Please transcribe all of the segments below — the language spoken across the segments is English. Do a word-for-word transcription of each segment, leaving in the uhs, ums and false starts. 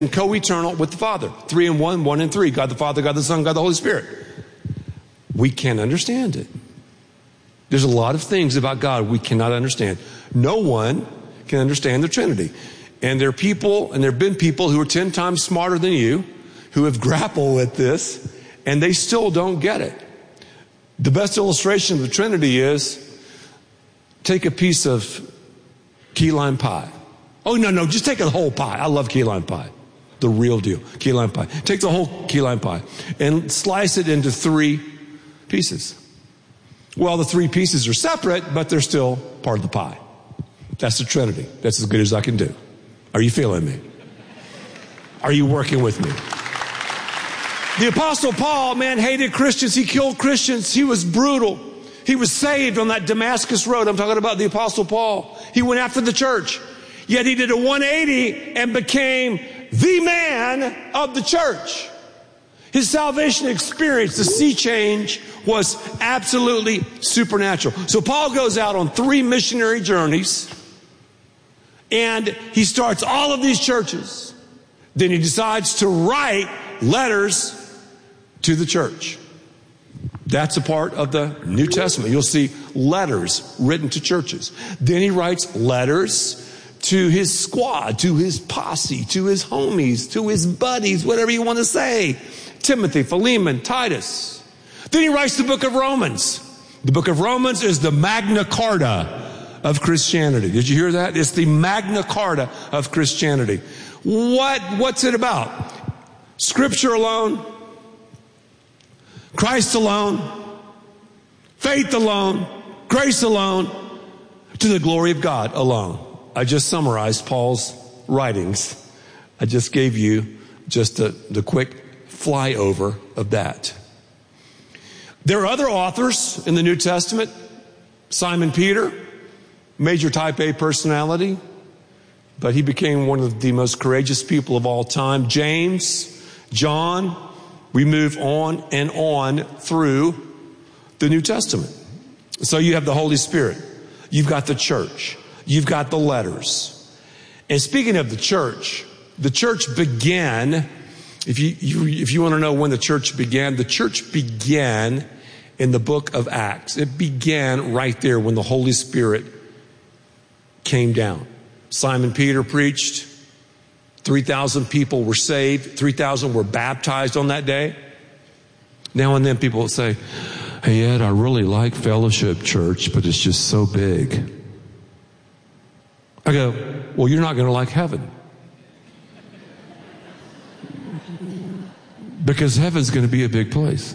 co-eternal with the Father. Three in one, one in three. God the Father, God the Son, God the Holy Spirit. We can't understand it. There's a lot of things about God we cannot understand. No one can understand the Trinity. And there are people, and there have been people who are ten times smarter than you, who have grappled with this, and they still don't get it. The best illustration of the Trinity is, take a piece of key lime pie. Oh, no, no, just take a whole pie. I love key lime pie. The real deal, key lime pie. Take the whole key lime pie and slice it into three pieces. Well, the three pieces are separate, but they're still part of the pie. That's the Trinity. That's as good as I can do. Are you feeling me? Are you working with me? The Apostle Paul, man, hated Christians. He killed Christians. He was brutal. He was saved on that Damascus road. I'm talking about the Apostle Paul. He went after the church. Yet he did a one eighty and became the man of the church. His salvation experience, the sea change, was absolutely supernatural. So Paul goes out on three missionary journeys, and he starts all of these churches. Then he decides to write letters to the church. That's a part of the New Testament. You'll see letters written to churches. Then he writes letters to his squad, to his posse, to his homies, to his buddies, whatever you want to say. Timothy, Philemon, Titus. Then he writes the book of Romans. The book of Romans is the Magna Carta of Christianity. Did you hear that? It's the Magna Carta of Christianity. What, what's it about? Scripture alone, Christ alone, faith alone, grace alone, to the glory of God alone. I just summarized Paul's writings. I just gave you just the, the quick flyover of that. There are other authors in the New Testament. Simon Peter, major type A personality, but he became one of the most courageous people of all time. James, John, we move on and on through the New Testament. So you have the Holy Spirit. You've got the church. You've got the letters. And speaking of the church, the church began, if you, you if you want to know when the church began, the church began in the book of Acts. It began right there when the Holy Spirit came down. Simon Peter preached. three thousand people were saved. three thousand were baptized on that day. Now and then people will say, hey, Ed, I really like Fellowship Church, but it's just so big. I go, well, you're not going to like heaven. Because heaven's going to be a big place.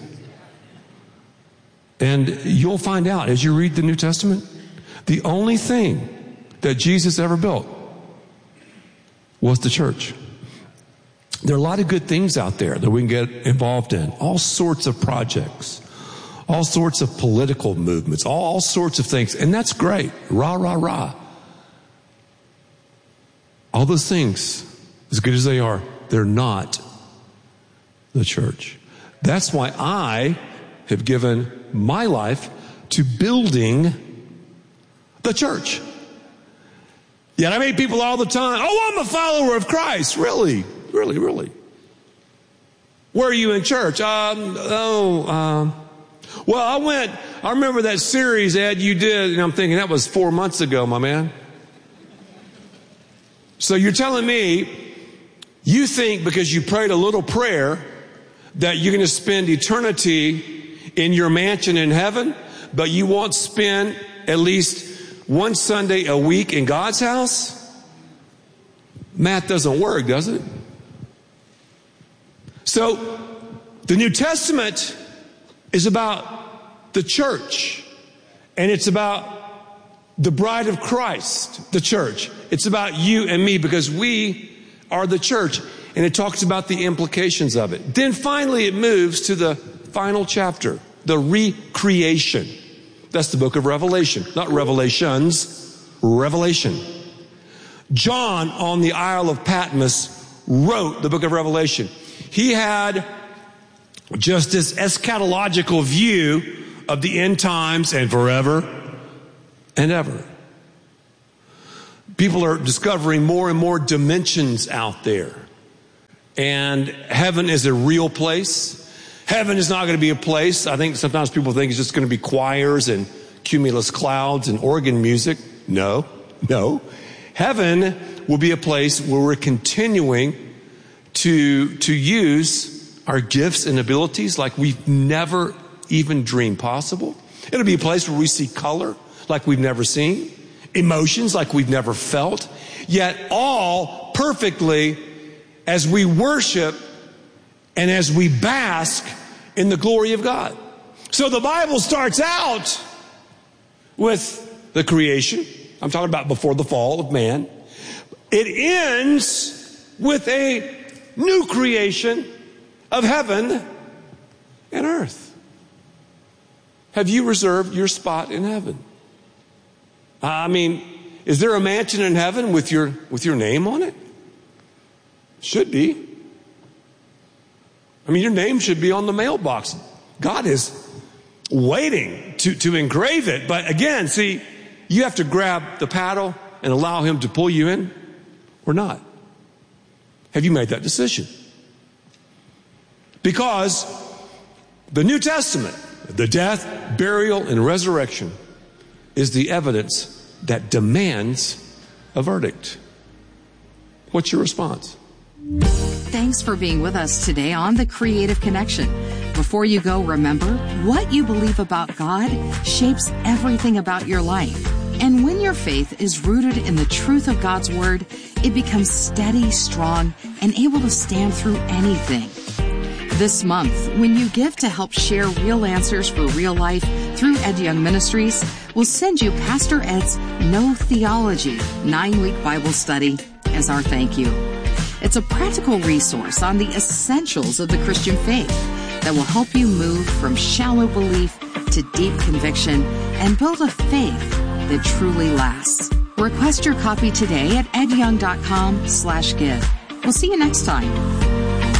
And you'll find out as you read the New Testament, the only thing that Jesus ever built was the church. There are a lot of good things out there that we can get involved in. All sorts of projects. All sorts of political movements. All, all sorts of things. And that's great. Rah, rah, rah. All those things, as good as they are, they're not the church. That's why I have given my life to building the church. Yet I meet people all the time, oh, I'm a follower of Christ. Really? Really, really? Where are you in church? Um, oh, um, well, I went, I remember that series, Ed, you did, and I'm thinking that was four months ago, my man. So you're telling me you think because you prayed a little prayer that you're going to spend eternity in your mansion in heaven, but you won't spend at least one Sunday a week in God's house? Math doesn't work, does it? So the New Testament is about the church, and it's about the bride of Christ, the church. It's about you and me because we are the church. And it talks about the implications of it. Then finally it moves to the final chapter, the recreation. That's the book of Revelation. Not Revelations, Revelation. John on the Isle of Patmos wrote the book of Revelation. He had just this eschatological view of the end times and forever and ever. People are discovering more and more dimensions out there. And heaven is a real place. Heaven is not going to be a place. I think sometimes people think it's just going to be choirs and cumulus clouds and organ music. No, no. Heaven will be a place where we're continuing to, to use our gifts and abilities like we've never even dreamed possible. It'll be a place where we see color like we've never seen, emotions like we've never felt, yet all perfectly as we worship and as we bask in the glory of God. So the Bible starts out with the creation. I'm talking about before the fall of man. It ends with a new creation of heaven and earth. Have you reserved your spot in heaven? I mean, is there a mansion in heaven with your, with your name on it? Should be. I mean, your name should be on the mailbox. God is waiting to, to engrave it. But again, see, you have to grab the paddle and allow him to pull you in or not. Have you made that decision? Because the New Testament, the death, burial, and resurrection is the evidence that demands a verdict. What's your response? Thanks for being with us today on The Creative Connection. Before you go, remember, what you believe about God shapes everything about your life. And when your faith is rooted in the truth of God's Word, it becomes steady, strong, and able to stand through anything. This month, when you give to help share real answers for real life through Ed Young Ministries, we'll send you Pastor Ed's No Theology nine-week Bible study as our thank you. It's a practical resource on the essentials of the Christian faith that will help you move from shallow belief to deep conviction and build a faith that truly lasts. Request your copy today at edyoung.com slash give. We'll see you next time.